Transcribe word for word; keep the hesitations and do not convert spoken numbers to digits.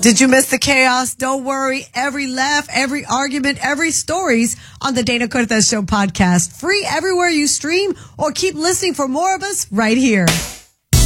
Did you miss the chaos? Don't worry. Every laugh, every argument, every stories on the Dana Cortez Show podcast. Free everywhere you stream or keep listening for more of us right here.